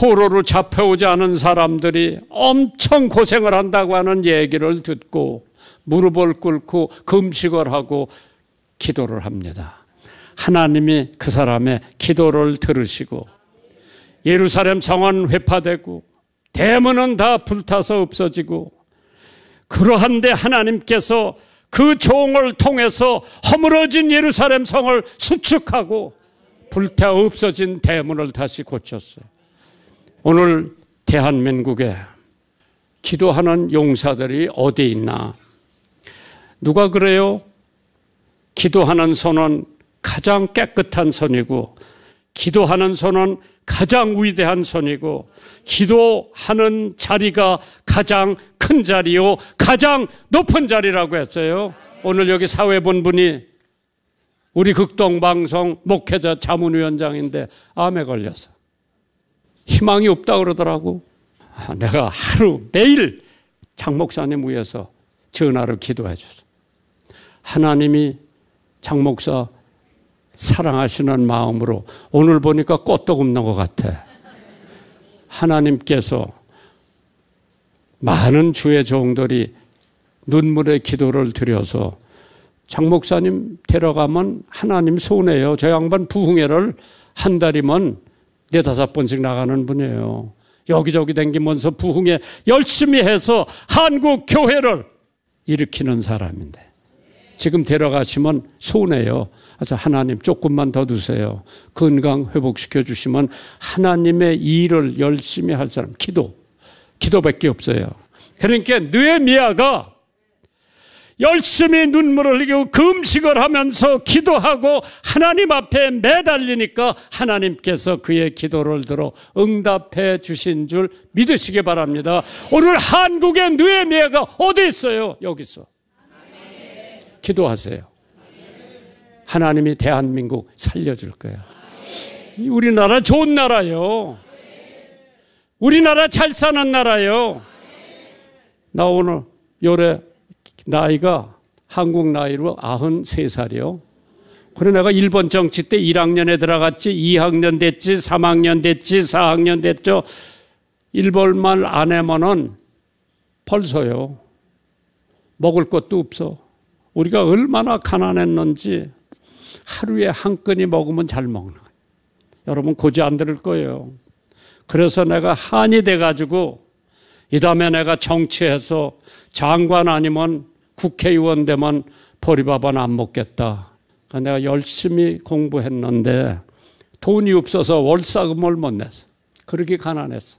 포로로 잡혀오지 않은 사람들이 엄청 고생을 한다고 하는 얘기를 듣고 무릎을 꿇고 금식을 하고 기도를 합니다. 하나님이 그 사람의 기도를 들으시고 예루살렘 성은 회파되고 대문은 다 불타서 없어지고, 그러한데 하나님께서 그 종을 통해서 허물어진 예루살렘 성을 수축하고 불타 없어진 대문을 다시 고쳤어요. 오늘 대한민국에 기도하는 용사들이 어디 있나? 누가 그래요? 기도하는 손은 가장 깨끗한 손이고, 기도하는 손은 가장 위대한 손이고, 기도하는 자리가 가장 큰 자리요, 가장 높은 자리라고 했어요. 오늘 여기 사회본분이 우리 극동방송 목회자 자문위원장인데 암에 걸려서 희망이 없다 그러더라고. 내가 하루 매일 장 목사님 위해서 전화로 기도해 줬어. 하나님이 장 목사 사랑하시는 마음으로 오늘 보니까 껐도 굽는 것 같아. 하나님께서 많은 주의 종들이 눈물의 기도를 드려서 장 목사님 데려가면 하나님 손해요. 저 양반 부흥회를 한 달이면 4-5번씩 나가는 분이에요. 여기저기 댕기면서 부흥회 열심히 해서 한국 교회를 일으키는 사람인데 지금 데려가시면 손해요. 그래서 하나님 조금만 더 두세요. 건강 회복시켜 주시면 하나님의 일을 열심히 할 사람, 기도밖에 없어요. 그러니까 느헤미야가 열심히 눈물을 흘리고 금식을 하면서 기도하고 하나님 앞에 매달리니까 하나님께서 그의 기도를 들어 응답해 주신 줄 믿으시기 바랍니다. 오늘 한국의 느헤미야가 어디 있어요? 여기 있어. 기도하세요. 하나님이 대한민국 살려줄 거야. 우리나라 좋은 나라요. 우리나라 잘 사는 나라요. 나 오늘 요래 나이가 한국 나이로 93살이요. 그래 내가 일본 정치 때 1학년에 들어갔지, 2학년 됐지, 3학년 됐지, 4학년 됐죠. 일본말 안 하면은 벌써요. 먹을 것도 없어. 우리가 얼마나 가난했는지 하루에 한 건이 먹으면 잘 먹는 거예요. 여러분 고지 안 들을 거예요. 그래서 내가 한이 돼가지고 이 다음에 내가 정치해서 장관 아니면 국회의원 되면 보리밥은 안 먹겠다. 내가 열심히 공부했는데 돈이 없어서 월사금을 못 냈어. 그렇게 가난했어.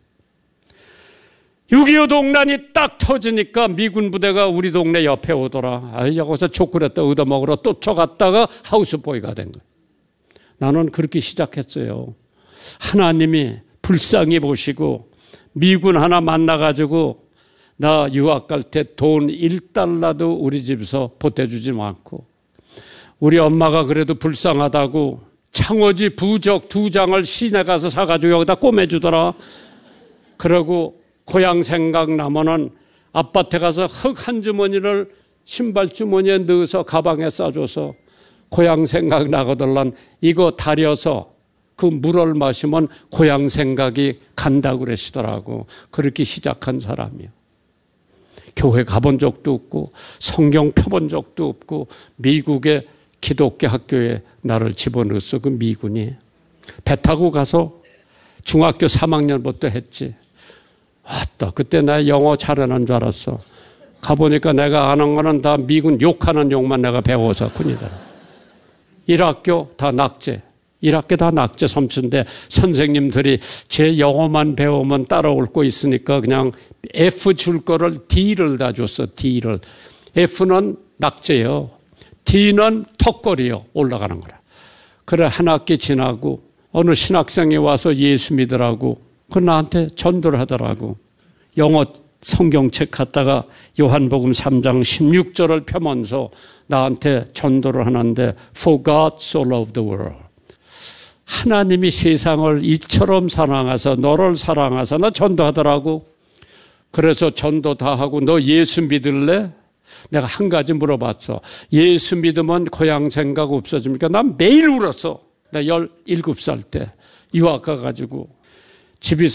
6.25 동란이 딱 터지니까 미군 부대가 우리 동네 옆에 오더라. 아이, 여기서 초콜릿 얻어먹으러 쫓아갔다가 하우스보이가 된 거야. 나는 그렇게 시작했어요. 하나님이 불쌍히 보시고 미군 하나 만나가지고 나 유학 갈 때 돈 1달러도 우리 집에서 보태주지 않고, 우리 엄마가 그래도 불쌍하다고 창호지 부적 2장을 시내 가서 사가지고 여기다 꿰매주더라. 그러고 고향 생각나면은 아파트 가서 흙 한 주머니를 신발 주머니에 넣어서 가방에 싸줘서 고향 생각 나거들란 이거 다려서 그 물을 마시면 고향 생각이 간다고 그러시더라고. 그렇게 시작한 사람이요. 교회 가본 적도 없고 성경 펴본 적도 없고 미국의 기독교 학교에 나를 집어넣었어. 그 미군이. 배 타고 가서 중학교 3학년부터 했지. 왔다. 그때 나 영어 잘하는 줄 알았어. 가보니까 내가 아는 거는 다 미군 욕하는 욕만 내가 배워서 군이다. 1학교 다 낙제. 1학기 다 낙제 섬수인데 선생님들이 제 영어만 배우면 따라올 거 있으니까 그냥 F 줄 거를 D를 다 줬어. D를. F는 낙제요. D는 턱걸이요. 올라가는 거라. 그래 한 학기 지나고 어느 신학생이 와서 예수 믿으라고 그 나한테 전도를 하더라고. 영어 성경책 갖다가 요한복음 3장 16절을 펴면서 나한테 전도를 하는데 For God so loved the world. 하나님이 세상을 이처럼 사랑하사 너를 사랑하사 나 전도하더라고. 그래서 전도 다 하고 너 예수 믿을래? 내가 한 가지 물어봤어. 예수 믿으면 고향 생각 없어집니까? 난 매일 울었어. 나 17살 때 유학 가가지고 집이